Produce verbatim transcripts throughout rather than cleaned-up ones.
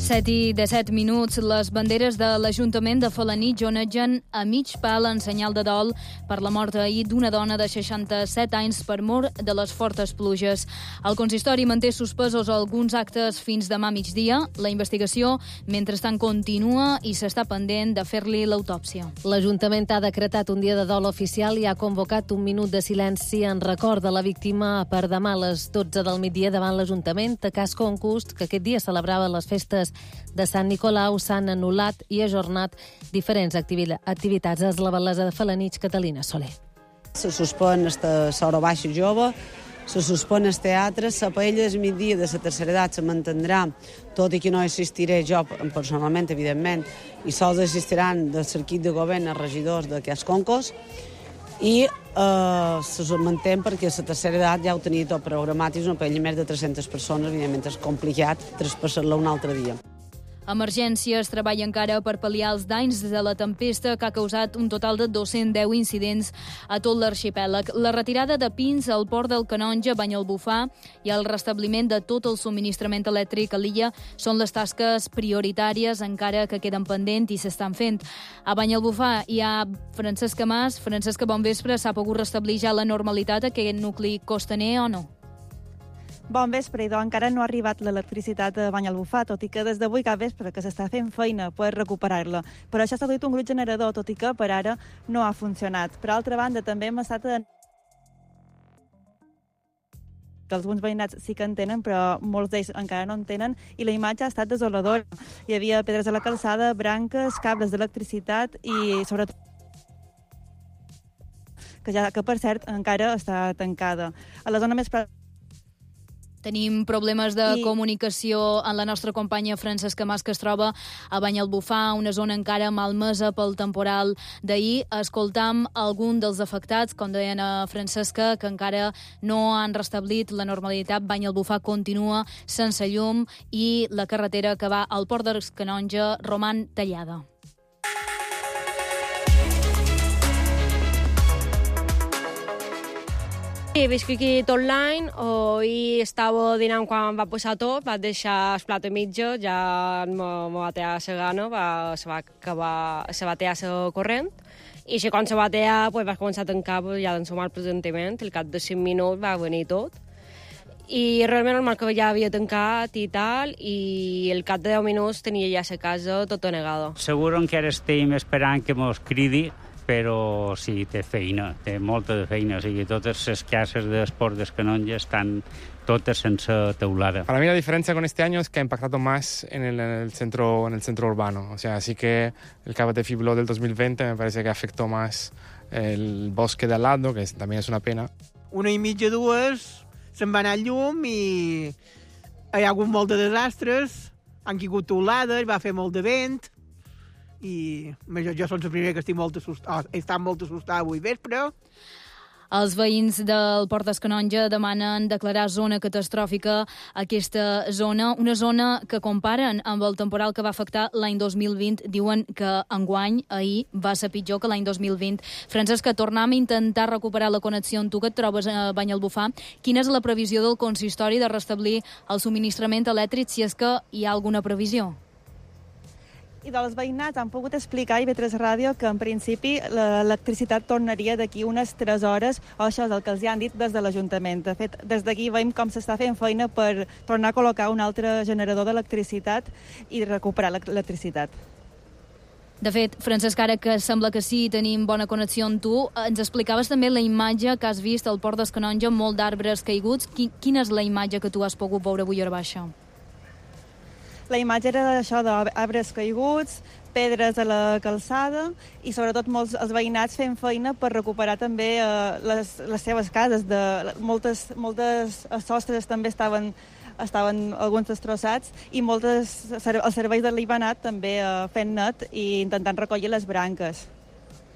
set i disset minuts, les banderes de l'Ajuntament de Felanitx onegen a mig pal en senyal de dol per la mort ahir d'una dona de seixanta-set anys per mort de les fortes pluges. El consistori manté suspesos alguns actes fins demà migdia. La investigació, mentrestant, continua i s'està pendent de fer-li l'autòpsia. L'Ajuntament ha decretat un dia de dol oficial i ha convocat un minut de silenci en record de la víctima per demà a les dotze del migdia davant l'Ajuntament a Cas Concust, que aquest dia celebrava les festes de Sant Nicolau. S'han anul·lat i ajornat diferents activitats. És la batllessa de Felanitx, Catalina Soler. Se suspèn esta Sora Baixa jove, se suspèn el teatre, la paella del migdia de la tercera edat se mantindrà, tot i que no assistiré jo personalment, evidentment, i sols assistiran del circuit de govern els regidors d'aquests concurs, i eh, se mantén perquè la tercera edat ja ho tenia tot programat i és una paella més de tres-centes persones, evidentment és complicat traspassar-la un altre dia. Emergències treballa encara per pal·liar els danys de la tempesta que ha causat un total de dos-cents deu incidents a tot l'arxipèlag. La retirada de pins al port del Canonge, Banyalbufar i el restabliment de tot el subministrament elèctric a l'illa són les tasques prioritàries encara que queden pendents i s'estan fent. A Banyalbufar hi ha Francesca Mas. Francesca, bon vespre. S'ha pogut restablir ja la normalitat a aquest nucli costaner o no? Bon vespre, idò, encara no ha arribat l'electricitat a Banyalbufar, tot i que des d'avui cap vespre que s'està fent feina per recuperar-la. Per això s'ha duit un grup generador, tot i que per ara no ha funcionat. Per altra banda, també hem estat en... Alguns veïnats sí que en tenen, però molts d'ells encara no en tenen, i la imatge ha estat desoladora. Hi havia pedres a la calçada, branques, cables d'electricitat i, sobretot, que, ja, que per cert encara està tancada. A la zona més pròxima Tenim problemes de I... comunicació en la nostra companya Francesca Mas, que es troba a Banyalbufar, una zona encara malmesa pel temporal d'ahir. Escoltam algun dels afectats, com deien a Francesca, que encara no han restablit la normalitat. Banyalbufar continua sense llum i la carretera que va al port del Canonge roman tallada. Sí, visc aquí tot l'any. Avui estava dinant quan va passar tot, vaig deixar el plat a mitja, ja me va tear la gana, va, se va acabar, se va tear la corrent, i si quan se va tear pues, va començar a tancar pues, ja d'ensumar el presentiment, al cap de cinc minuts va venir tot, i realment normal que ja havia tancat i tal, i al cap de deu minuts tenia ja la casa tota negada. Segur que ara estem esperant que mos cridi, però sí, té feina, té molta de feina. O sigui, totes les cases d'esport del Canonge estan totes sense teulada. Para mí la diferencia con este año es que ha impactado más en el, en el centro en el centro urbano. O sea, sí que el Cabo de Fibló del dos mil veinte me parece que afectó más el bosque de al lado, que también es una pena. Una i mitja, dues, se'n va anar el llum i hi ha hagut molt de desastres, han caigut teulades, va fer molt de vent, i jo, jo soc el primer que estic molt assustat, he estat molt assustat avui vespre. Els veïns del Port del Canonge demanen declarar zona catastròfica aquesta zona, una zona que comparen amb el temporal que va afectar l'any dos mil vint. Diuen que enguany, ahir, va ser pitjor que l'any dos mil vint. Francesca, tornem a intentar recuperar la connexió amb tu, que et trobes a Banyalbufar. Quina és la previsió del consistori de restablir el subministrament elèctric, si és que hi ha alguna previsió? I dels veïnats han pogut explicar a I V tres Ràdio que en principi l'electricitat tornaria d'aquí unes tres hores, o això és el que els han dit des de l'Ajuntament. De fet, des d'aquí veiem com s'està fent feina per tornar a col·locar un altre generador d'electricitat i recuperar l'electricitat. De fet, Francesc, ara que sembla que sí, tenim bona connexió amb tu, ens explicaves també la imatge que has vist al Port del Canonge, molt d'arbres caiguts. Quina és la imatge que tu has pogut veure avui a baixa? La imatge era això d'arbres caiguts, pedres a la calçada i sobretot molts els veïnats fent feina per recuperar també eh, les, les seves cases. De, moltes, moltes sostres també estaven, estaven alguns destrossats i moltes, els serveis de l'Ibanat també eh, fent net i intentant recollir les branques.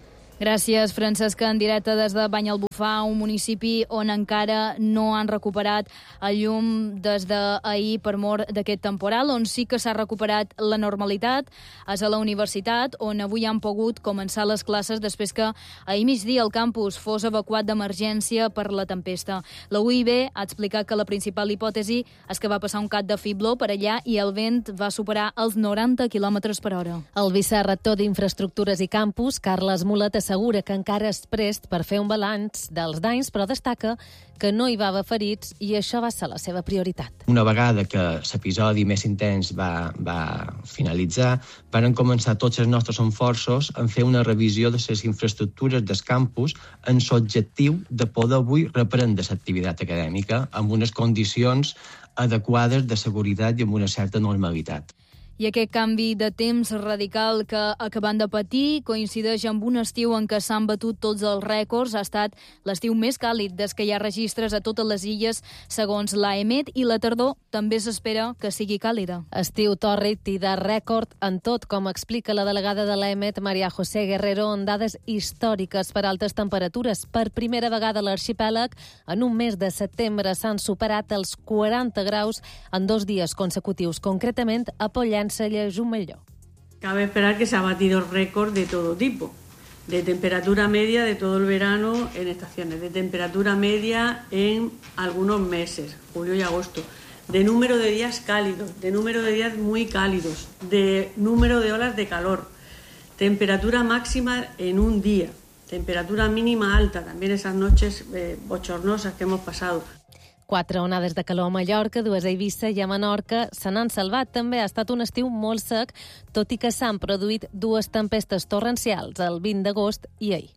Gràcies, Francesca, en directe des de Banyalbufar, un municipi on encara no han recuperat el llum des d'ahir per mort d'aquest temporal. On sí que s'ha recuperat la normalitat és a la universitat, on avui han pogut començar les classes després que ahir migdia el campus fos evacuat d'emergència per la tempesta. La U I B ha explicat que la principal hipòtesi és que va passar un cat de fibló per allà i el vent va superar els noranta quilòmetres per hora. El vicerector d'Infraestructures i Campus, Carles Mulet, assegura que encara és prest per fer un balanç dels danys, però destaca que no hi va haver ferits i això va ser la seva prioritat. Una vegada que l'episodi més intens va, va finalitzar, van començar tots els nostres esforços en fer una revisió de les infraestructures del campus en l'objectiu de poder avui reprendre l'activitat acadèmica amb unes condicions adequades de seguretat i amb una certa normalitat. I aquest canvi de temps radical que acabem de patir coincideix amb un estiu en què s'han batut tots els rècords. Ha estat l'estiu més càlid des que hi ha registres a totes les illes, segons l'AEMET, i la tardor també s'espera que sigui càlida. Estiu tòrrid i de rècord en tot, com explica la delegada de l'AEMET, Maria José Guerrero, en dades històriques per altes temperatures. Per primera vegada a l'arxipèlag, en un mes de setembre s'han superat els quaranta graus en dos dies consecutius, concretament a Pollença y a Jumelló. Cabe esperar que se ha batido récord de todo tipo, de temperatura media de todo el verano en estaciones, de temperatura media en algunos meses, julio y agosto, de número de días cálidos, de número de días muy cálidos, de número de olas de calor, temperatura máxima en un día, temperatura mínima alta, también esas noches eh, bochornosas que hemos pasado. Quatre onades de calor a Mallorca, dues a Eivissa i a Menorca se n'han salvat. També ha estat un estiu molt sec, tot i que s'han produït dues tempestes torrencials, el vint d'agost i ahir.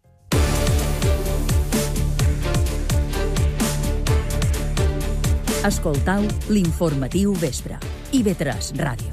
Escoltau l'informatiu vespre. I ve tres Ràdio.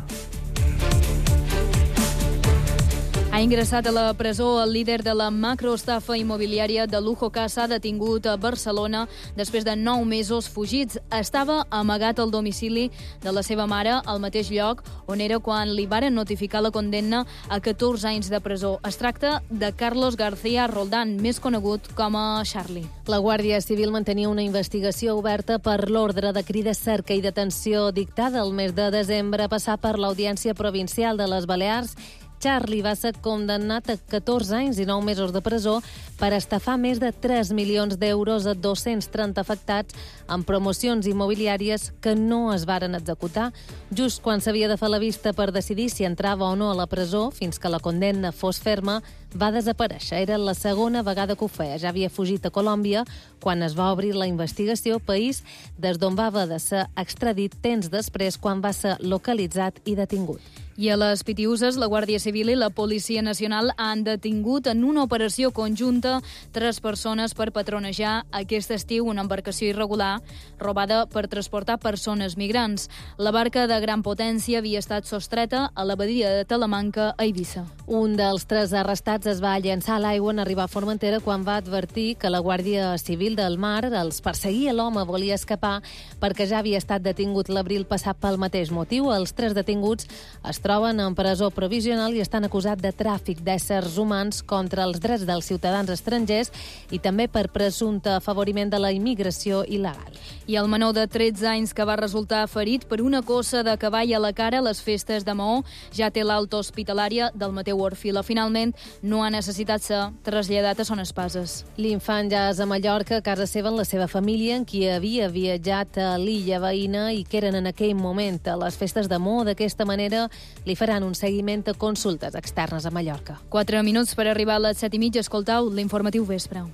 Ha ingressat a la presó el líder de la macroestafa immobiliària de Lujo Casa, detingut a Barcelona després de nou mesos fugits. Estava amagat al domicili de la seva mare, al mateix lloc on era quan li varen notificar la condemna a catorze anys de presó. Es tracta de Carlos García Roldán, més conegut com a Charlie. La Guàrdia Civil mantenia una investigació oberta per l'ordre de crida, cerca i detenció dictada el mes de desembre a passar per l'Audiència Provincial de les Balears. Charlie va ser condemnat a catorze anys i nou mesos de presó per estafar més de tres milions d'euros a dos-cents trenta afectats en promocions immobiliàries que no es varen executar. Just quan s'havia de fer la vista per decidir si entrava o no a la presó, fins que la condemna fos ferma, va desaparèixer. Era la segona vegada que ho feia. Ja havia fugit a Colòmbia quan es va obrir la investigació, país des d'on va haver de ser extradit temps després quan va ser localitzat i detingut. I a les Pitiuses, la Guàrdia Civil i la Policia Nacional han detingut en una operació conjunta tres persones per patronejar aquest estiu una embarcació irregular robada per transportar persones migrants. La barca de gran potència havia estat sostreta a la badia de Talamanca, a Eivissa. Un dels tres arrestats es va llançar a l'aigua en arribar a Formentera quan va advertir que la Guàrdia Civil del Mar els perseguia. L'home volia escapar perquè ja havia estat detingut l'abril passat pel mateix motiu. Els tres detinguts es troben en presó provisional i estan acusats de tràfic d'éssers humans contra els drets dels ciutadans estrangers i també per presumpte afavoriment de la immigració il·legal. I el menor de tretze anys que va resultar ferit per una cossa de cavall a la cara a les festes de Maó ja té l'alta hospitalària del Mateu Orfila. Finalment, no ha necessitat ser traslladat a Son Espases. L'infant ja és a Mallorca, a casa seva, amb la seva família, en qui havia viatjat a l'illa veïna i que eren en aquell moment a les festes de Maó. D'aquesta manera, li faran un seguiment de consultes externes a Mallorca. Quatre minuts per arribar a les set i mitja. Escoltau l'informatiu vespre.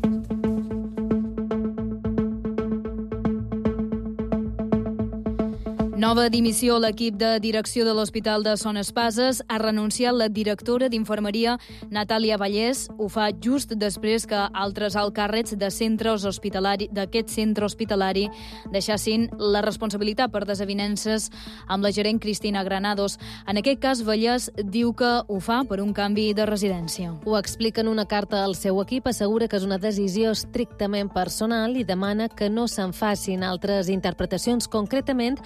Nova dimissió a l'equip de direcció de l'Hospital de Son Espases. Ha renunciat la directora d'Infermeria, Natàlia Vallès. Ho fa just després que altres alcàrrecs de centres hospitalari d'aquest centre hospitalari deixassin la responsabilitat per desavinences amb la gerent Cristina Granados. En aquest cas, Vallès diu que ho fa per un canvi de residència. Ho explica en una carta al seu equip, assegura que és una decisió estrictament personal i demana que no se'n facin altres interpretacions. Concretament,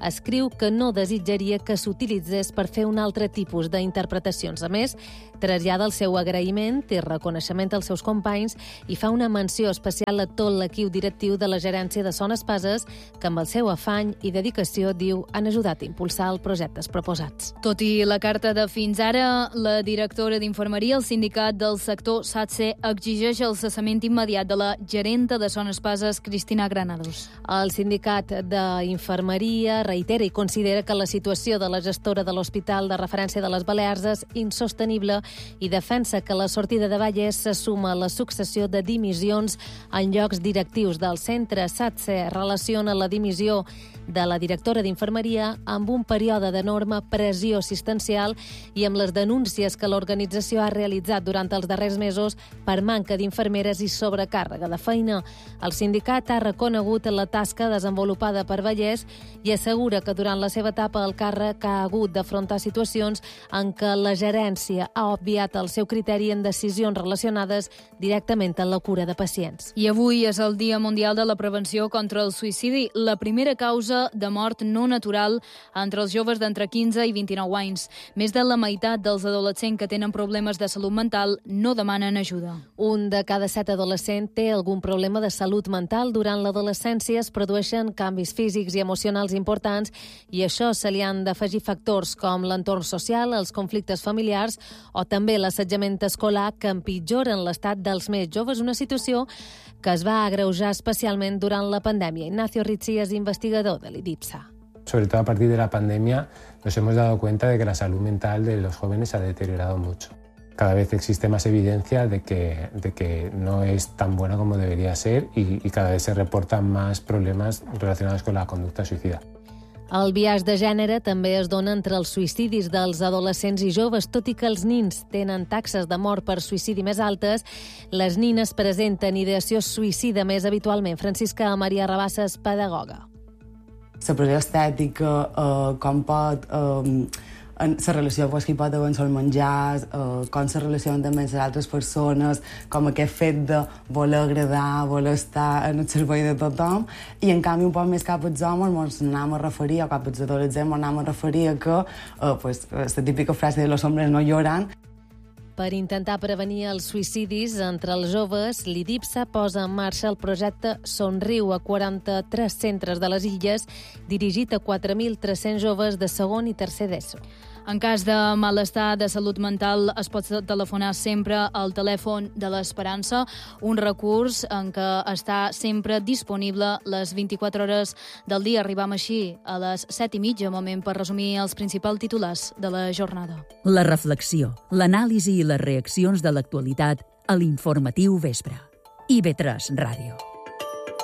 escriu que no desitjaria que s'utilitzés per fer un altre tipus d'interpretacions. A més, trasllada el seu agraïment i reconeixement als seus companys i fa una menció especial a tot l'equip directiu de la gerència de Son Espases, que amb el seu afany i dedicació, diu, han ajudat a impulsar els projectes proposats. Tot i la carta de fins ara, la directora d'Infermeria, el sindicat del sector SATSE, exigeix el cessament immediat de la gerenta de Son Espases, Cristina Granados. El sindicat d'Infermeria reitera i considera que la situació de la gestora de l'Hospital de Referència de les Balears és insostenible i defensa que la sortida de Vallès se suma a la successió de dimissions en llocs directius del centre. SATSE relaciona la dimissió de la directora d'Infermeria amb un període d'enorme pressió assistencial i amb les denúncies que l'organització ha realitzat durant els darrers mesos per manca d'infermeres i sobrecàrrega de feina. El sindicat ha reconegut la tasca desenvolupada per Vallès i assegura que durant la seva etapa al càrrec ha hagut d'afrontar situacions en què la gerència ha obviat el seu criteri en decisions relacionades directament amb la cura de pacients. I avui és el Dia Mundial de la Prevenció contra el Suïcidi, la primera causa de mort no natural entre els joves d'entre quinze i vint-i-nou anys. Més de la meitat dels adolescents que tenen problemes de salut mental no demanen ajuda. Un de cada set adolescents té algun problema de salut mental. Durant l'adolescència es produeixen canvis físics i emocionals importants i això se li han d'afegir factors com l'entorn social, els conflictes familiars o també l'assetjament escolar que empitjoren l'estat dels més joves, una situació que es va agreujar especialment durant la pandèmia. Ignacio Rizzi és investigador de l'IDIPSA. Sobre todo a partir de la pandemia nos hemos dado cuenta de que la salud mental de los jóvenes se ha deteriorado mucho. Cada vez existe más evidencia de que, de que no es tan buena como debería ser y, y cada vez se reportan más problemas relacionados con la conducta suicida. El biaix de gènere també es dona entre els suïcidis dels adolescents i joves. Tot i que els nins tenen taxes de mort per suïcidi més altes, les nines presenten ideació suïcida més habitualment. Francisca Maria Rabassa és pedagoga. La pressió estètica, eh, com pot... Eh, la relació pues, que hi pot haver amb els menjars, eh, com se relacionen també amb les altres persones, com aquest fet de voler agradar, voler estar en el servei de tothom, i en canvi un poc més cap als homes ens anem a referir, o cap als adolescents ens anem a referir a que eh, pues, la típica frase de los hombres no lloran. Per intentar prevenir els suïcidis entre els joves, l'IDIPSA posa en marxa el projecte Somriu a quaranta-tres centres de les Illes, dirigit a quatre mil tres-cents joves de segon i tercer d'ESO. En cas de malestar de salut mental es pot telefonar sempre al telèfon de l'Esperança, un recurs en què està sempre disponible les vint-i-quatre hores del dia. Arribam així a les set i mitja, moment per resumir els principals titulars de la jornada. La reflexió, l'anàlisi i les reaccions de l'actualitat a l'Informatiu Vespre. I ve tres Ràdio.